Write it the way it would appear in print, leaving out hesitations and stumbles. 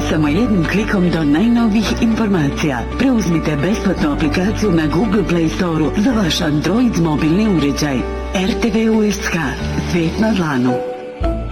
Samo jednim klikom do najnovijih informacija. Preuzmite besplatnu aplikaciju na Google Play Store za vaš Android mobilni uređaj. RTV USK. Svijet na dlanu.